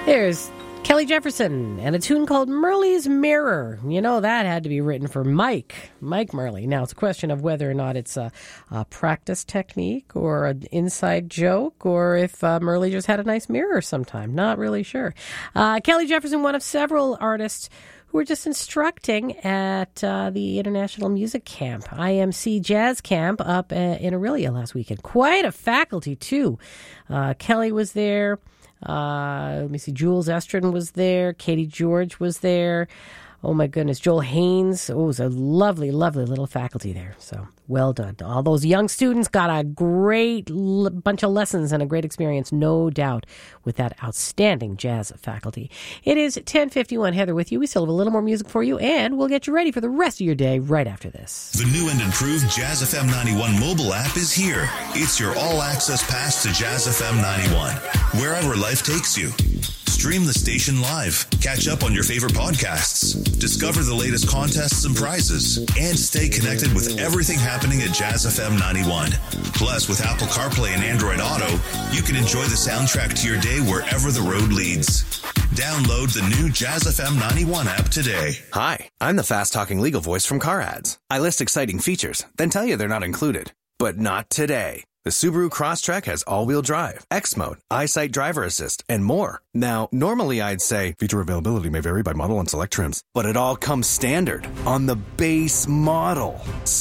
There's Kelly Jefferson and a tune called Merle's Mirror. You know, that had to be written for Mike Merle. Now, it's a question of whether or not it's a practice technique or an inside joke, or if Merle just had a nice mirror sometime. Not really sure. Kelly Jefferson, one of several artists who were just instructing at the International Music Camp, IMC Jazz Camp, up in Orillia last weekend. Quite a faculty, too. Kelly was there. Let me see, Jules Estrin was there. Katie George was there. Oh, my goodness. Joel Haynes. Oh, it was a lovely, lovely little faculty there. So, well done. All those young students got a great bunch of lessons and a great experience, no doubt, with that outstanding jazz faculty. It is 10:51. Heather with you. We still have a little more music for you, and we'll get you ready for the rest of your day right after this. The new and improved Jazz FM 91 mobile app is here. It's your all-access pass to Jazz FM 91, wherever life takes you. Stream the station live, catch up on your favorite podcasts, discover the latest contests and prizes, and stay connected with everything happening at Jazz FM 91. Plus, with Apple CarPlay and Android Auto, you can enjoy the soundtrack to your day wherever the road leads. Download the new Jazz FM 91 app today. Hi, I'm the fast-talking legal voice from Car Ads. I list exciting features, then tell you they're not included. But not today. The Subaru Crosstrek has all-wheel drive, X-Mode, EyeSight Driver Assist, and more. Now, normally I'd say feature availability may vary by model and select trims, but it all comes standard on the base model.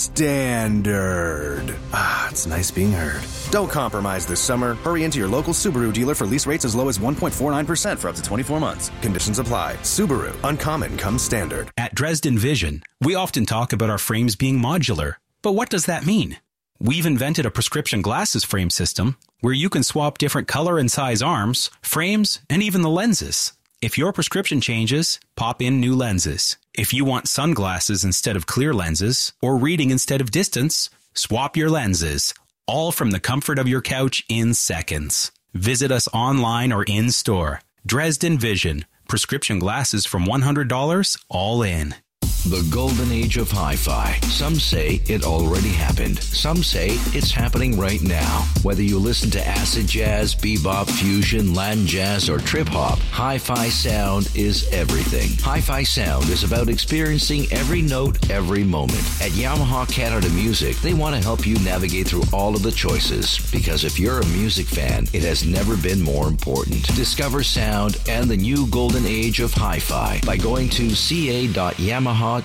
Standard. Ah, it's nice being heard. Don't compromise this summer. Hurry into your local Subaru dealer for lease rates as low as 1.49% for up to 24 months. Conditions apply. Subaru. Uncommon comes standard. At Dresden Vision, we often talk about our frames being modular. But what does that mean? We've invented a prescription glasses frame system where you can swap different color and size arms, frames, and even the lenses. If your prescription changes, pop in new lenses. If you want sunglasses instead of clear lenses, or reading instead of distance, swap your lenses. All from the comfort of your couch in seconds. Visit us online or in store. Dresden Vision. Prescription glasses from $100, all in. The golden age of hi-fi. Some say it already happened. Some say it's happening right now. Whether you listen to acid jazz, bebop, fusion, Latin jazz, or trip-hop, hi-fi sound is everything. Hi-fi sound is about experiencing every note, every moment. At Yamaha Canada Music, they want to help you navigate through all of the choices. Because if you're a music fan, it has never been more important. Discover sound and the new golden age of hi-fi by going to ca.yamaha.com.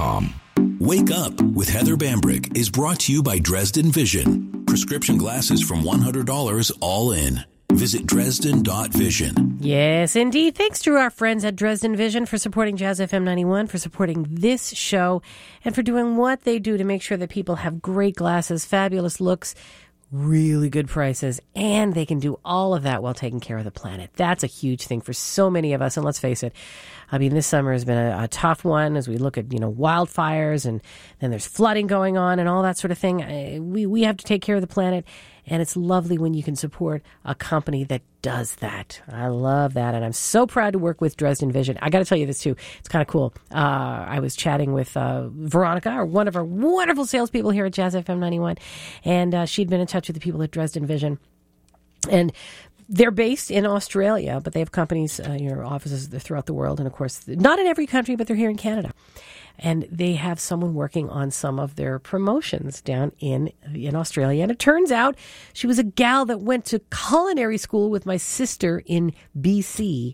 Wake Up with Heather Bambrick is brought to you by Dresden Vision. Prescription glasses from $100, all in. Visit Dresden.Vision. Yes, indeed. Thanks to our friends at Dresden Vision for supporting Jazz FM 91, for supporting this show, and for doing what they do to make sure that people have great glasses, fabulous looks, really good prices, and they can do all of that while taking care of the planet. That's a huge thing for so many of us. And let's face it, I mean, this summer has been a tough one as we look at, wildfires, and then there's flooding going on and all that sort of thing. We have to take care of the planet, and it's lovely when you can support a company that does that. I love that, and I'm so proud to work with Dresden Vision. I got to tell you this, too. It's kind of cool. I was chatting with Veronica, or one of our wonderful salespeople here at Jazz FM 91, and she'd been in touch with the people at Dresden Vision. And they're based in Australia, but they have companies, offices throughout the world. And, of course, not in every country, but they're here in Canada. And they have someone working on some of their promotions down in Australia. And it turns out she was a gal that went to culinary school with my sister in BC.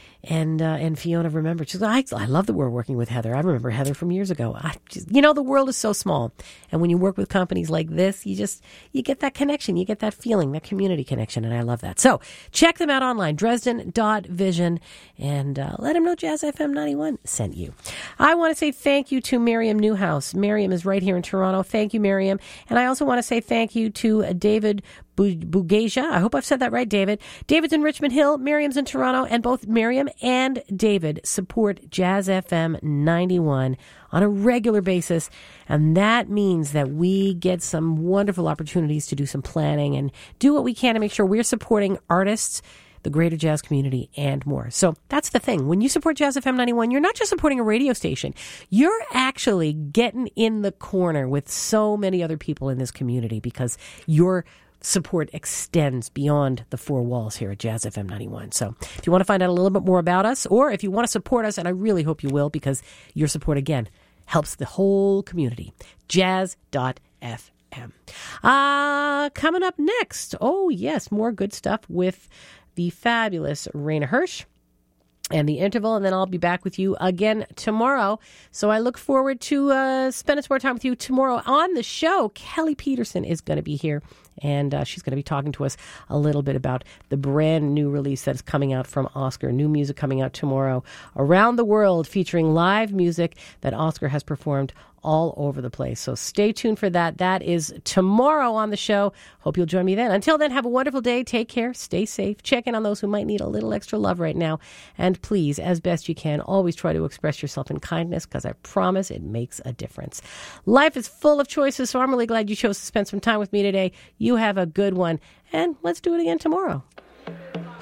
And Fiona remembered. She's like, I love that we're working with Heather. I remember Heather from years ago. The world is so small. And when you work with companies like this, you get that connection. You get that feeling, that community connection. And I love that. So check them out online, Dresden.Vision, and let them know Jazz FM 91 sent you. I want to say thank you to Miriam Newhouse. Miriam is right here in Toronto. Thank you, Miriam. And I also want to say thank you to David Bugasia. I hope I've said that right, David. David's in Richmond Hill, Miriam's in Toronto, and both Miriam and David support Jazz FM 91 on a regular basis, and that means that we get some wonderful opportunities to do some planning and do what we can to make sure we're supporting artists, the greater jazz community, and more. So that's the thing. When you support Jazz FM 91, you're not just supporting a radio station. You're actually getting in the corner with so many other people in this community because you're support extends beyond the four walls here at Jazz FM 91. So if you want to find out a little bit more about us, or if you want to support us, and I really hope you will, because your support, again, helps the whole community. Jazz.fm. Coming up next, oh yes, more good stuff with the fabulous Raina Hirsch and The Interval, and then I'll be back with you again tomorrow. So I look forward to spending some more time with you tomorrow on the show. Kelly Peterson is going to be here, and she's going to be talking to us a little bit about the brand new release that is coming out from Oscar. New music coming out tomorrow around the world, featuring live music that Oscar has performed all over the place. So stay tuned for that. That is tomorrow on the show. Hope you'll join me then. Until then, have a wonderful day. Take care. Stay safe. Check in on those who might need a little extra love right now. And please, as best you can, always try to express yourself in kindness, because I promise it makes a difference. Life is full of choices, so I'm really glad you chose to spend some time with me today. You have a good one, and let's do it again tomorrow.